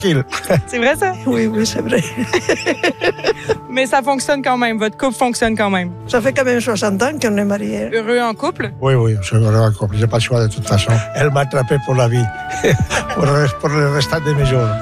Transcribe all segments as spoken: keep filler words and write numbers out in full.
tranquille. C'est vrai, ça? Oui, oui, c'est vrai. Mais ça fonctionne quand même. Votre couple fonctionne quand même. Ça fait quand même soixante ans qu'on est mariés. Heureux en couple? Oui, oui, je suis heureux en couple. J'ai pas le choix de toute façon. Elle m'a attrapé pour la vie, pour, le, pour le restant de mes jours.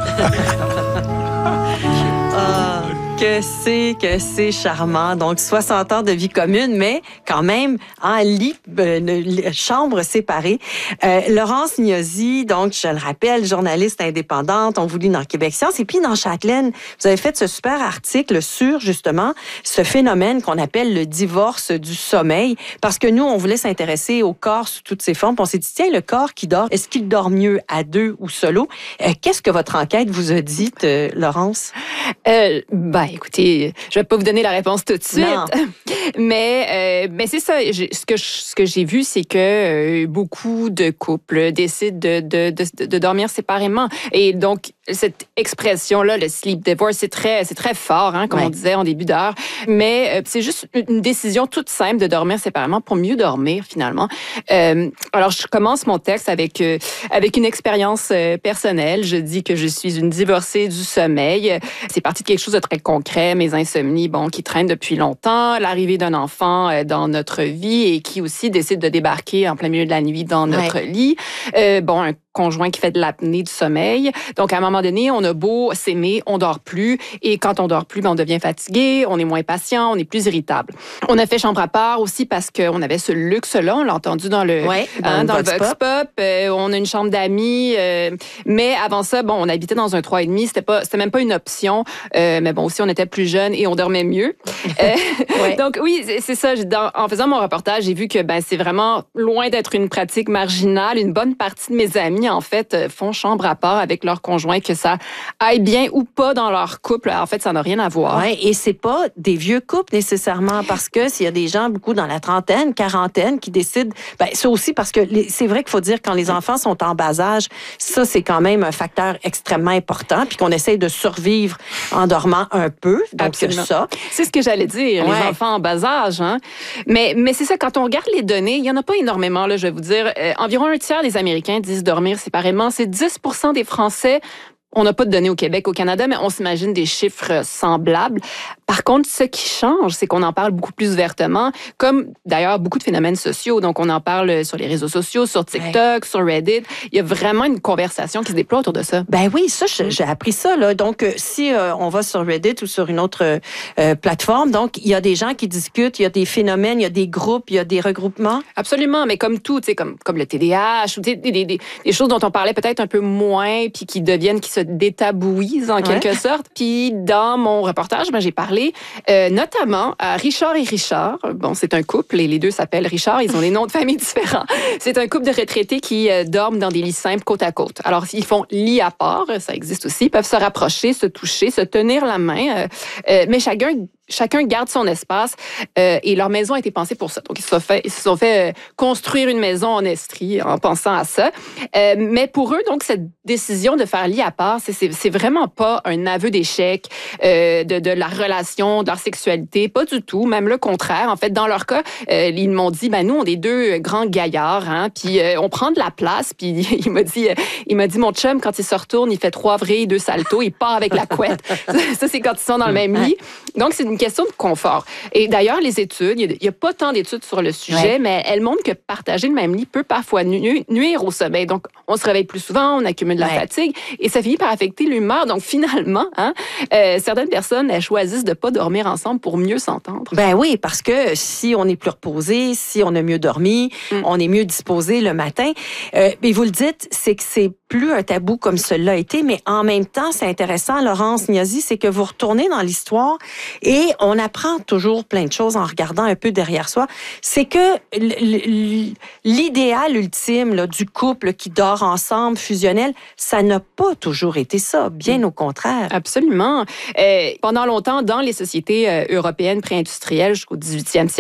Que c'est, que c'est charmant. Donc, soixante ans de vie commune, mais quand même en lit, euh, chambre séparée. Euh, Laurence Gnosi, donc, je le rappelle, journaliste indépendante, on vous lit dans Québec Science. Et puis, dans Châtelaine, vous avez fait ce super article sur, justement, ce phénomène qu'on appelle le divorce du sommeil. Parce que nous, on voulait s'intéresser au corps sous toutes ses formes. Puis on s'est dit, tiens, le corps qui dort, est-ce qu'il dort mieux à deux ou solo? Euh, qu'est-ce que votre enquête vous a dit, euh, Laurence? Euh, ben, écoutez, je vais pas vous donner la réponse tout de suite, non. mais, euh, mais c'est ça. Je, ce que je, ce que j'ai vu, c'est que euh, beaucoup de couples décident de, de, de, de dormir séparément. Et donc, cette expression-là, le sleep divorce, c'est très, c'est très fort, hein, comme ouais. on disait en début d'heure. Mais euh, c'est juste une décision toute simple de dormir séparément pour mieux dormir, finalement. Euh, alors, je commence mon texte avec, euh, avec une expérience euh, personnelle. Je dis que je suis une divorcée du sommeil. C'est parti de quelque chose de très concret, mes insomnies, bon, qui traînent depuis longtemps, l'arrivée d'un enfant euh, dans notre vie et qui aussi décide de débarquer en plein milieu de la nuit dans notre ouais. lit. Euh, bon, un conjoint qui fait de l'apnée du sommeil. Donc, à un moment donné, on a beau s'aimer, on dort plus. Et quand on dort plus, ben, on devient fatigué, on est moins patient, on est plus irritable. On a fait chambre à part aussi parce qu'on avait ce luxe-là. On l'a entendu dans le, ouais, dans hein, le dans Vox le Vox Pop. Pop. Euh, on a une chambre d'amis. Euh, mais avant ça, bon, on habitait dans un trois et demi. C'était pas, c'était même pas une option. Euh, mais bon, aussi, on était plus jeunes et on dormait mieux. euh, ouais. Donc, oui, c'est, c'est ça. Dans, en faisant mon reportage, j'ai vu que ben, c'est vraiment loin d'être une pratique marginale. Une bonne partie de mes amis, en fait, font chambre à part avec leur conjoint, que ça aille bien ou pas dans leur couple. En fait, ça n'a rien à voir. Oui, et c'est pas des vieux couples nécessairement, parce que s'il y a des gens, beaucoup dans la trentaine, quarantaine, qui décident, ben ça aussi parce que les, c'est vrai qu'il faut dire quand les enfants sont en bas âge, ça c'est quand même un facteur extrêmement important, puis qu'on essaye de survivre en dormant un peu. Donc absolument. ça. C'est ce que j'allais dire, ouais. les enfants en bas âge. Hein? Mais, mais c'est ça, quand on regarde les données, il y en a pas énormément, là, je vais vous dire. Euh, environ un tiers des Américains disent dormir séparément. C'est dix pour cent des Français. On n'a pas de données au Québec, au Canada, mais on s'imagine des chiffres semblables. Par contre, ce qui change, c'est qu'on en parle beaucoup plus ouvertement, comme d'ailleurs beaucoup de phénomènes sociaux. Donc, on en parle sur les réseaux sociaux, sur TikTok, ouais. sur Reddit. Il y a vraiment une conversation qui se déploie autour de ça. Ben oui, ça, j'ai appris ça, là. Donc, si euh, on va sur Reddit ou sur une autre euh, plateforme, donc, il y a des gens qui discutent, il y a des phénomènes, il y a des groupes, il y a des regroupements. Absolument, mais comme tout, tu sais, comme, comme le T D A H, ou des, des, des, des choses dont on parlait peut-être un peu moins, puis qui deviennent, qui se détabouise en quelque ouais. sorte. Puis dans mon reportage, ben, j'ai parlé euh, notamment à Richard et Richard. Bon, c'est un couple et les deux s'appellent Richard. Ils ont des noms de famille différents. C'est un couple de retraités qui euh, dorment dans des lits simples côte à côte. Alors, ils font lit à part, ça existe aussi. Ils peuvent se rapprocher, se toucher, se tenir la main. Euh, euh, mais chacun Chacun garde son espace euh, et leur maison a été pensée pour ça. Donc, ils se sont fait, ils se sont fait euh, construire une maison en Estrie en pensant à ça. Euh, mais pour eux, donc, cette décision de faire lit à part, c'est, c'est, c'est vraiment pas un aveu d'échec euh, de, de la relation, de leur sexualité. Pas du tout. Même le contraire. En fait, dans leur cas, euh, ils m'ont dit, ben nous, on est deux grands gaillards, hein, puis euh, on prend de la place. Puis il m'a dit, euh, il m'a dit, mon chum, quand il se retourne, il fait trois vrilles, deux saltos, il part avec la couette. Ça, c'est quand ils sont dans le même lit. Donc, c'est une question de confort. Et d'ailleurs, les études, il n'y a, a pas tant d'études sur le sujet, ouais. mais elles montrent que partager le même lit peut parfois nu- nuire au sommeil. Donc, on se réveille plus souvent, on accumule de la ouais. fatigue et ça finit par affecter l'humeur. Donc, finalement, hein, euh, certaines personnes, elles choisissent de ne pas dormir ensemble pour mieux s'entendre. Ben oui, parce que si on est plus reposé, si on a mieux dormi, mm. on est mieux disposé le matin. Euh, et vous le dites, c'est que c'est plus un tabou comme cela a été, mais en même temps, c'est intéressant, Laurence Gnosi, c'est que vous retournez dans l'histoire et on apprend toujours plein de choses en regardant un peu derrière soi. C'est que l'idéal ultime là, du couple qui dort ensemble, fusionnel, ça n'a pas toujours été ça, bien au contraire. Absolument. Euh, pendant longtemps, dans les sociétés euh, européennes pré-industrielles jusqu'au dix-huitième siècle,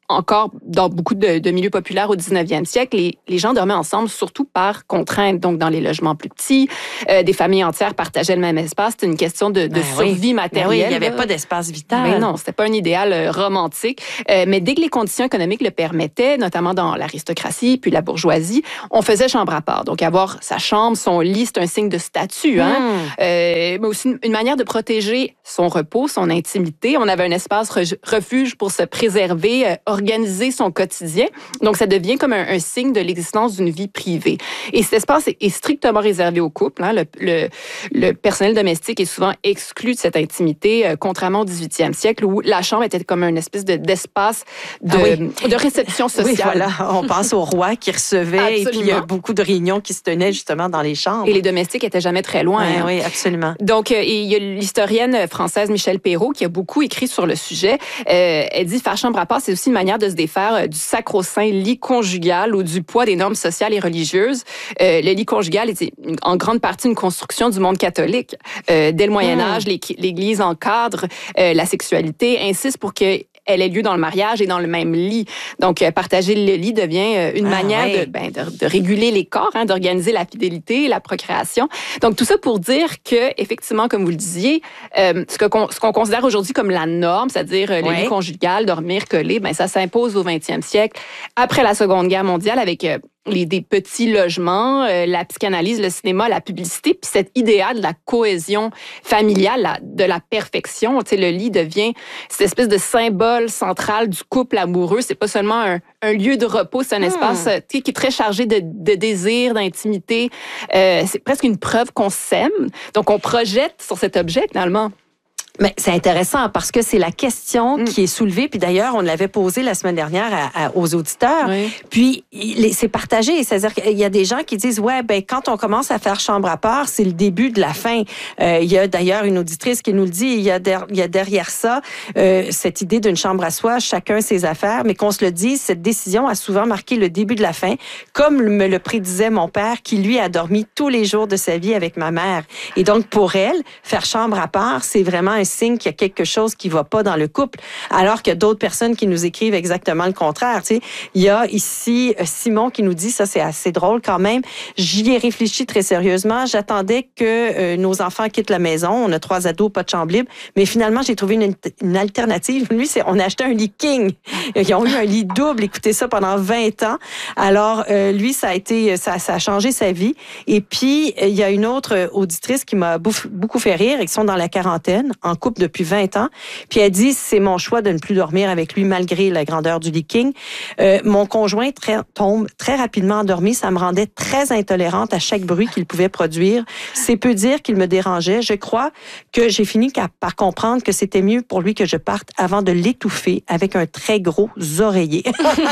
encore dans beaucoup de, de milieux populaires au dix-neuvième siècle, les, les gens dormaient ensemble surtout par contrainte. Donc, dans les logements plus petits, euh, des familles entières partageaient le même espace. C'était une question de, de ben survie oui. matérielle. Ben oui, il n'y avait pas d'espace vital. Mais non, c'était pas un idéal euh, romantique. Euh, mais dès que les conditions économiques le permettaient, notamment dans l'aristocratie puis la bourgeoisie, on faisait chambre à part. Donc, avoir sa chambre, son lit, c'est un signe de statut. Hein? Mm. Euh, mais aussi une, une manière de protéger son repos, son intimité. On avait un espace re- refuge pour se préserver, euh, organiser son quotidien. Donc, ça devient comme un, un signe de l'existence d'une vie privée. Et cet espace est, est strictement réservé aux couples. Hein. Le, le, le personnel domestique est souvent exclu de cette intimité, euh, contrairement au dix-huitième siècle, où la chambre était comme une espèce de, d'espace de, ah oui. de réception sociale. Oui, voilà. On pense au roi qui recevait, absolument. Et puis il y a beaucoup de réunions qui se tenaient justement dans les chambres. Et les domestiques étaient jamais très loin. Ouais, hein. Oui, absolument. Donc, euh, il y a l'historienne française Michèle Perrault qui a beaucoup écrit sur le sujet. Euh, elle dit faire chambre à part, c'est aussi une manière de se défaire euh, du sacro-saint lit conjugal ou du poids des normes sociales et religieuses. Euh, le lit conjugal était en grande partie une construction du monde catholique. Euh, dès le Moyen Âge, mmh. l'Église encadre euh, la sexualité, insiste pour que elle ait lieu dans le mariage et dans le même lit. Donc, euh, partager le lit devient euh, une ah, manière oui. de, ben, de, de réguler les corps, hein, d'organiser la fidélité, la procréation. Donc, tout ça pour dire que, effectivement, comme vous le disiez, euh, ce, que, ce qu'on considère aujourd'hui comme la norme, c'est-à-dire euh, le oui. lit conjugal, dormir collé, ben, ça s'impose au vingtième siècle, après la Seconde Guerre mondiale, avec euh, les, des petits logements, euh, la psychanalyse, le cinéma, la publicité, puis cet idéal de la cohésion familiale, la, de la perfection. Tu sais, le lit devient cette espèce de symbole central du couple amoureux. C'est pas seulement un, un lieu de repos, c'est un hmm. espace qui est très chargé de, de désir, d'intimité. Euh, c'est presque une preuve qu'on s'aime. Donc, on projette sur cet objet, finalement. Mais c'est intéressant parce que c'est la question mm. qui est soulevée. Puis d'ailleurs, on l'avait posée la semaine dernière à, à, aux auditeurs. Oui. Puis il, c'est partagé. C'est-à-dire qu'il y a des gens qui disent, ouais, ben quand on commence à faire chambre à part, c'est le début de la fin. Euh, il y a d'ailleurs une auditrice qui nous le dit. Il y a, der, il y a derrière ça euh, cette idée d'une chambre à soi, chacun ses affaires. Mais qu'on se le dise, cette décision a souvent marqué le début de la fin, comme me le prédisait mon père, qui lui a dormi tous les jours de sa vie avec ma mère. Et donc pour elle, faire chambre à part, c'est vraiment un signe qu'il y a quelque chose qui va pas dans le couple, alors qu'il y a d'autres personnes qui nous écrivent exactement le contraire. Tu sais, il y a ici Simon qui nous dit, ça c'est assez drôle quand même, j'y ai réfléchi très sérieusement, j'attendais que euh, nos enfants quittent la maison, on a trois ados, pas de chambre libre, mais finalement j'ai trouvé une, une alternative. Lui, c'est, on a acheté un lit king. Ils ont eu un lit double, écoutez ça, pendant vingt ans. Alors euh, lui, ça a été, ça, ça a changé sa vie. Et puis, il y a une autre auditrice qui m'a beaucoup fait rire, et qui sont dans la quarantaine, en couple depuis vingt ans. Puis elle dit, c'est mon choix de ne plus dormir avec lui malgré la grandeur du lit king. Euh, mon conjoint très, tombe très rapidement endormi. Ça me rendait très intolérante à chaque bruit qu'il pouvait produire. C'est peu dire qu'il me dérangeait. Je crois que j'ai fini par comprendre que c'était mieux pour lui que je parte avant de l'étouffer avec un très gros oreiller.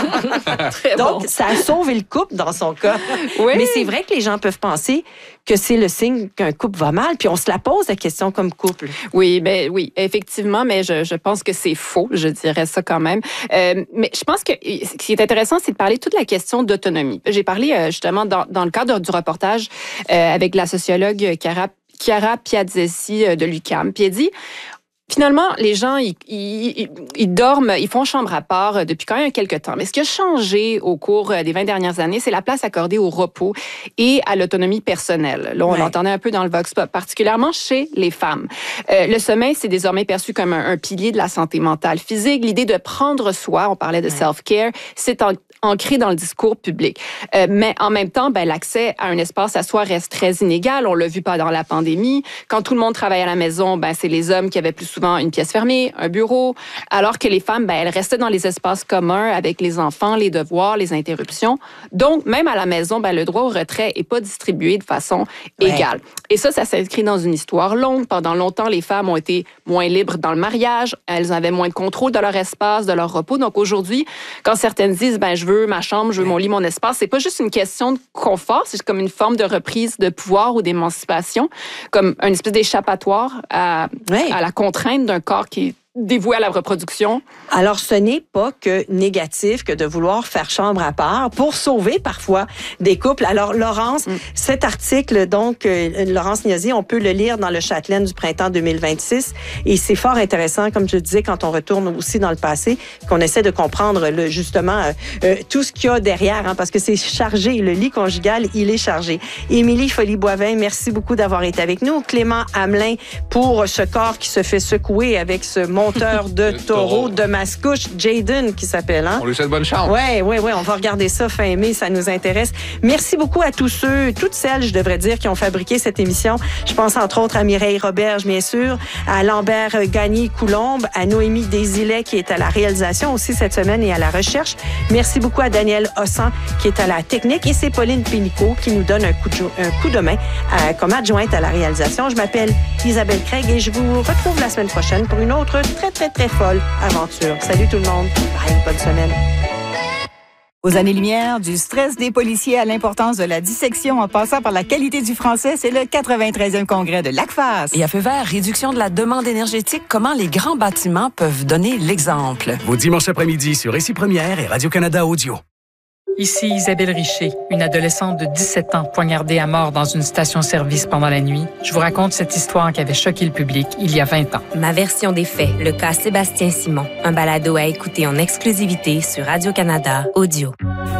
Donc, bon. Ça a sauvé le couple dans son cas. Oui. Mais c'est vrai que les gens peuvent penser que c'est le signe qu'un couple va mal, puis on se la pose la question comme couple. Oui, ben oui, effectivement, mais je, je pense que c'est faux, je dirais ça quand même. Euh, mais je pense que ce qui est intéressant, c'est de parler de toute la question d'autonomie. J'ai parlé euh, justement dans, dans le cadre du reportage euh, avec la sociologue Chiara, Chiara Piazzesi euh, de l'U Q A M, puis elle dit... Finalement, les gens, ils, ils, ils dorment, ils font chambre à part depuis quand même quelques temps. Mais ce qui a changé au cours des vingt dernières années, c'est la place accordée au repos et à l'autonomie personnelle. Là, on ouais. l'entendait un peu dans le Vox Pop, particulièrement chez les femmes. Euh, le sommeil, c'est désormais perçu comme un, un pilier de la santé mentale physique. L'idée de prendre soin, on parlait de ouais. self-care, c'est en, ancré dans le discours public. Euh, mais en même temps, ben, l'accès à un espace à soi reste très inégal. On l'a vu pendant la pandémie. Quand tout le monde travaille à la maison, ben, c'est les hommes qui avaient plus souvent une pièce fermée, un bureau, alors que les femmes, ben, elles restaient dans les espaces communs avec les enfants, les devoirs, les interruptions. Donc, même à la maison, ben, le droit au retrait n'est pas distribué de façon ouais. égale. Et ça, ça s'inscrit dans une histoire longue. Pendant longtemps, les femmes ont été moins libres dans le mariage. Elles avaient moins de contrôle de leur espace, de leur repos. Donc, aujourd'hui, quand certaines disent, ben, je veux ma chambre, je veux mon lit, mon espace, c'est pas juste une question de confort, c'est comme une forme de reprise de pouvoir ou d'émancipation, comme une espèce d'échappatoire à, ouais. à la contrainte d'un corps qui est dévoués à la reproduction. Alors, ce n'est pas que négatif que de vouloir faire chambre à part pour sauver parfois des couples. Alors, Laurence, mm. cet article, donc, euh, Laurence Gnosi, on peut le lire dans le Châtelaine du printemps deux mille vingt-six et c'est fort intéressant, comme je disais, quand on retourne aussi dans le passé, qu'on essaie de comprendre le, justement euh, euh, tout ce qu'il y a derrière, hein, parce que c'est chargé, le lit conjugal, il est chargé. Émilie Folly-Boivin, merci beaucoup d'avoir été avec nous. Clément Hamelin, pour ce corps qui se fait secouer avec ce monteur de taureau de Mascouche, Jaden qui s'appelle. Hein? On lui souhaite bonne chance. Oui, oui, oui, on va regarder ça fin mai, ça nous intéresse. Merci beaucoup à tous ceux, toutes celles, je devrais dire, qui ont fabriqué cette émission. Je pense entre autres à Mireille Roberge, bien sûr, à Lambert Gagné-Coulombe, à Noémie Desilets qui est à la réalisation aussi cette semaine et à la recherche. Merci beaucoup à Daniel Hossan qui est à la technique et c'est Pauline Pénicaud qui nous donne un coup de, jo- un coup de main euh, comme adjointe à la réalisation. Je m'appelle Isabelle Craig et je vous retrouve la semaine prochaine pour une autre très, très, très folle aventure. Salut tout le monde. Bye, bonne semaine. Aux années-lumière, du stress des policiers à l'importance de la dissection en passant par la qualité du français, c'est le quatre-vingt-treizième congrès de l'ACFAS. Et à feu vert, réduction de la demande énergétique, comment les grands bâtiments peuvent donner l'exemple. Vos dimanches après-midi sur Ici Première et Radio-Canada Audio. Ici Isabelle Richer, une adolescente de dix-sept ans poignardée à mort dans une station-service pendant la nuit. Je vous raconte cette histoire qui avait choqué le public il y a vingt ans. Ma version des faits, le cas Sébastien Simon. Un balado à écouter en exclusivité sur Radio-Canada Audio.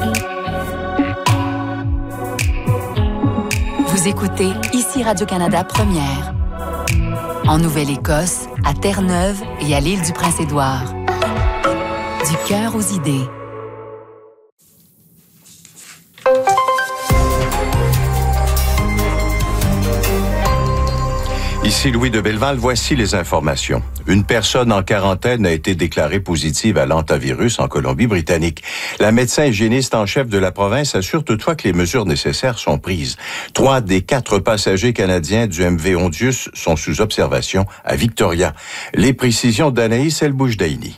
Vous écoutez Ici Radio-Canada Première. En Nouvelle-Écosse, à Terre-Neuve et à l'île du Prince-Édouard. Du cœur aux idées. Ici Louis de Belleval, voici les informations. Une personne en quarantaine a été déclarée positive à l'hantavirus en Colombie-Britannique. La médecin hygiéniste en chef de la province assure toutefois que les mesures nécessaires sont prises. Trois des quatre passagers canadiens du M V Ondius sont sous observation à Victoria. Les précisions d'Anaïs El-Boujdaïni.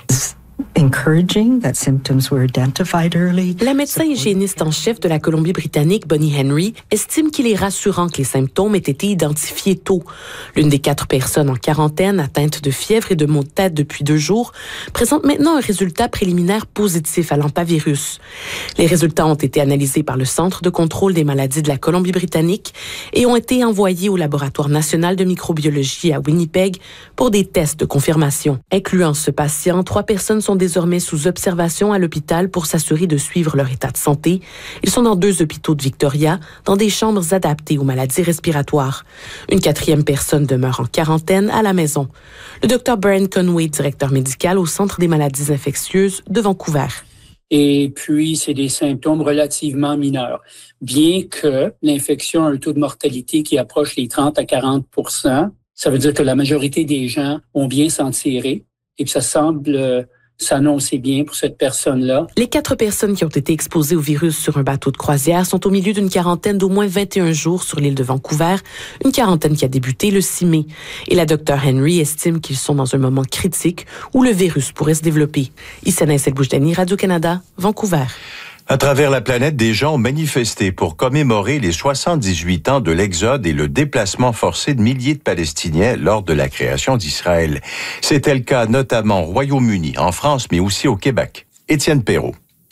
La médecin hygiéniste en chef de la Colombie-Britannique, Bonnie Henry, estime qu'il est rassurant que les symptômes aient été identifiés tôt. L'une des quatre personnes en quarantaine atteinte de fièvre et de maux de tête depuis deux jours présente maintenant un résultat préliminaire positif à l'hantavirus. Les résultats ont été analysés par le Centre de contrôle des maladies de la Colombie-Britannique et ont été envoyés au Laboratoire national de microbiologie à Winnipeg pour des tests de confirmation. Incluant ce patient, trois personnes sont désormais sous observation à l'hôpital pour s'assurer de suivre leur état de santé. Ils sont dans deux hôpitaux de Victoria, dans des chambres adaptées aux maladies respiratoires. Une quatrième personne demeure en quarantaine à la maison. Le docteur Brian Conway, directeur médical au Centre des maladies infectieuses de Vancouver. Et puis, c'est des symptômes relativement mineurs. Bien que l'infection a un taux de mortalité qui approche les trente à quarante pour cent, ça veut dire que la majorité des gens ont bien s'en tiré et que ça semble s'annoncer bien pour cette personne-là. Les quatre personnes qui ont été exposées au virus sur un bateau de croisière sont au milieu d'une quarantaine d'au moins vingt et un jours sur l'île de Vancouver, une quarantaine qui a débuté le six mai. Et la docteure Henry estime qu'ils sont dans un moment critique où le virus pourrait se développer. Ici Anaïs El-Boujdaïni, Radio-Canada, Vancouver. À travers la planète, des gens ont manifesté pour commémorer les soixante-dix-huit ans de l'exode et le déplacement forcé de milliers de Palestiniens lors de la création d'Israël. C'était le cas notamment au Royaume-Uni, en France, mais aussi au Québec. Étienne Perrault.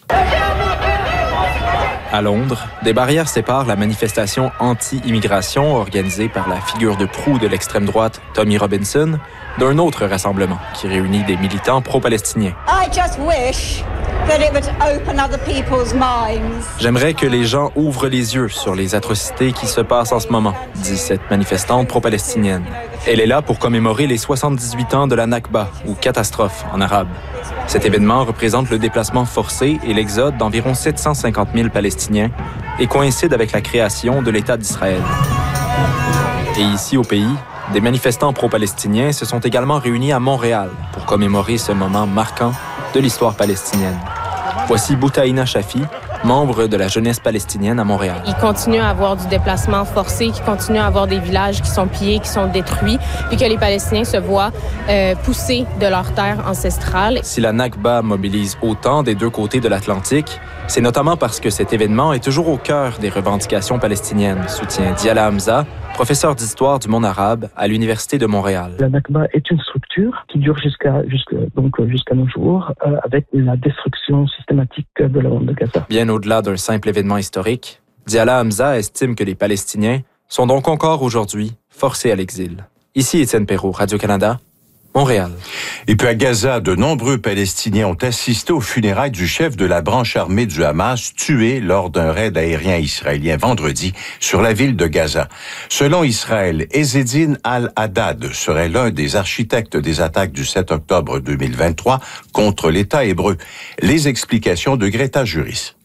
À Londres, des barrières séparent la manifestation anti-immigration organisée par la figure de proue de l'extrême droite, Tommy Robinson, d'un autre rassemblement qui réunit des militants pro-palestiniens. I just wish that it would open other people's minds. J'aimerais que les gens ouvrent les yeux sur les atrocités qui se passent en ce moment, dit cette manifestante pro-palestinienne. Elle est là pour commémorer les soixante-dix-huit ans de la Nakba, ou catastrophe en arabe. Cet événement représente le déplacement forcé et l'exode d'environ sept cent cinquante mille Palestiniens et coïncide avec la création de l'État d'Israël. Et ici au pays, des manifestants pro-palestiniens se sont également réunis à Montréal pour commémorer ce moment marquant de l'histoire palestinienne. Voici Boutaïna Chafi, membre de la jeunesse palestinienne à Montréal. Il continue à avoir du déplacement forcé, qui continue à avoir des villages qui sont pillés, qui sont détruits, puis que les Palestiniens se voient euh, poussés de leur terre ancestrale. Si la Nakba mobilise autant des deux côtés de l'Atlantique, c'est notamment parce que cet événement est toujours au cœur des revendications palestiniennes, soutient Diala Hamza, professeur d'histoire du monde arabe à l'Université de Montréal. La Nakba est une structure qui dure jusqu'à, jusqu'à, donc, jusqu'à nos jours, euh, avec la destruction systématique de la bande de Gaza. Bien au-delà d'un simple événement historique, Diala Hamza estime que les Palestiniens sont donc encore aujourd'hui forcés à l'exil. Ici Étienne Perrault, Radio-Canada, Montréal. Et puis à Gaza, de nombreux Palestiniens ont assisté aux funérailles du chef de la branche armée du Hamas, tué lors d'un raid aérien israélien vendredi sur la ville de Gaza. Selon Israël, Ezzedine al-Haddad serait l'un des architectes des attaques du sept octobre deux mille vingt-trois contre l'État hébreu. Les explications de Greta Juris.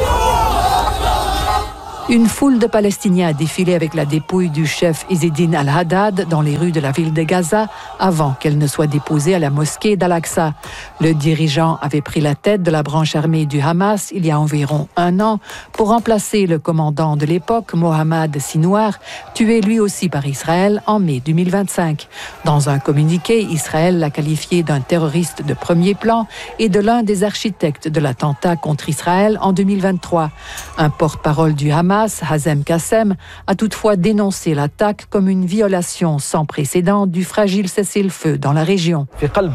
Une foule de Palestiniens a défilé avec la dépouille du chef Ezzedine al-Haddad dans les rues de la ville de Gaza avant qu'elle ne soit déposée à la mosquée d'Al-Aqsa. Le dirigeant avait pris la tête de la branche armée du Hamas il y a environ un an pour remplacer le commandant de l'époque, Mohammad Sinwar, tué lui aussi par Israël en mai deux mille vingt-cinq. Dans un communiqué, Israël l'a qualifié d'un terroriste de premier plan et de l'un des architectes de l'attentat contre Israël en deux mille vingt-trois. Un porte-parole du Hamas, Hazem Kassem, a toutefois dénoncé l'attaque comme une violation sans précédent du fragile cessez-le-feu dans la région.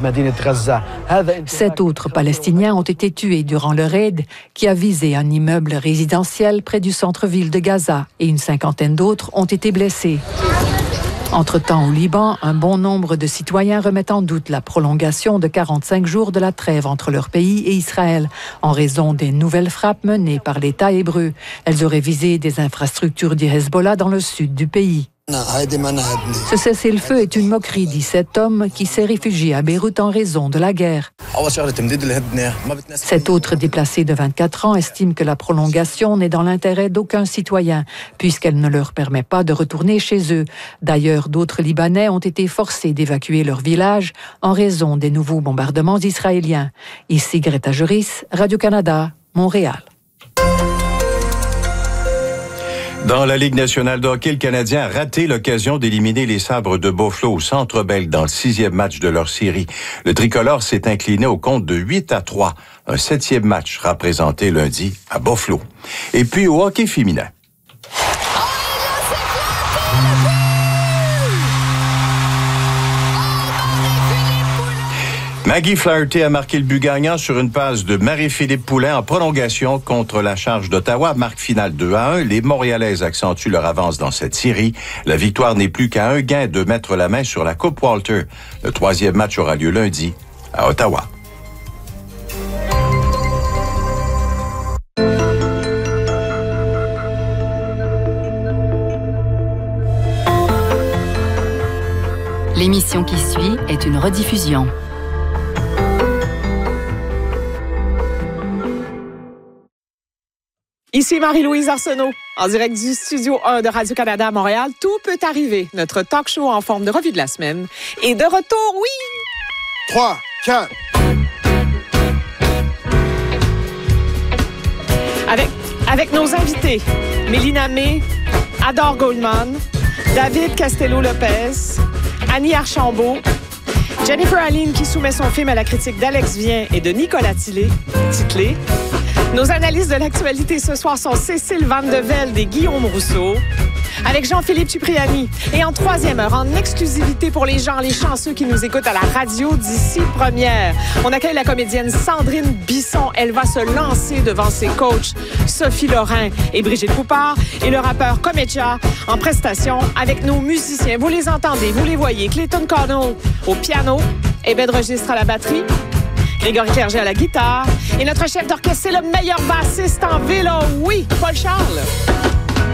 Sept autres Palestiniens ont été tués durant le raid qui a visé un immeuble résidentiel près du centre-ville de Gaza et une cinquantaine d'autres ont été blessés. Entre-temps, au Liban, un bon nombre de citoyens remettent en doute la prolongation de quarante-cinq jours de la trêve entre leur pays et Israël, en raison des nouvelles frappes menées par l'État hébreu. Elles auraient visé des infrastructures du Hezbollah dans le sud du pays. Ce cessez-le-feu est une moquerie, dit cet homme qui s'est réfugié à Beyrouth en raison de la guerre. Cet autre déplacé de vingt-quatre ans estime que la prolongation n'est dans l'intérêt d'aucun citoyen, puisqu'elle ne leur permet pas de retourner chez eux. D'ailleurs, d'autres Libanais ont été forcés d'évacuer leur village en raison des nouveaux bombardements israéliens. Ici Greta Juris, Radio-Canada, Montréal. Dans la Ligue nationale de hockey, le Canadien a raté l'occasion d'éliminer les Sabres de Buffalo au Centre Bell dans le sixième match de leur série. Le tricolore s'est incliné au compte de huit à trois. Un septième match sera présenté lundi à Buffalo. Et puis au hockey féminin. Maggie Flaherty a marqué le but gagnant sur une passe de Marie-Philippe Poulin en prolongation contre la Charge d'Ottawa. Marque finale deux à un. Les Montréalaises accentuent leur avance dans cette série. La victoire n'est plus qu'à un gain de mettre la main sur la Coupe Walter. Le troisième match aura lieu lundi à Ottawa. L'émission qui suit est une rediffusion. Ici Marie-Louise Arsenault, en direct du Studio un de Radio-Canada à Montréal. Tout peut arriver, notre talk show en forme de revue de la semaine. Et de retour, oui! Trois, quatre. Avec, avec nos invités, Mélina May, Adore Goldman, David Castello-Lopez, Annie Archambault, Jennifer Aline qui soumet son film à la critique d'Alex Vien et de Nicolas Titlé. Titlé. Nos analyses de l'actualité ce soir sont Cécile Van de Velde et Guillaume Rousseau, avec Jean-Philippe Cipriani. Et en troisième heure, en exclusivité pour les gens, les chanceux qui nous écoutent à la radio d'ici première, on accueille la comédienne Sandrine Bisson. Elle va se lancer devant ses coachs Sophie Lorrain et Brigitte Poupard et le rappeur Comedia en prestation avec nos musiciens. Vous les entendez, vous les voyez. Clayton Connell au piano et Ben Registre à la batterie. Grégory Clerget à la guitare. Et notre chef d'orchestre, c'est le meilleur bassiste en ville. Oui, Paul Charles.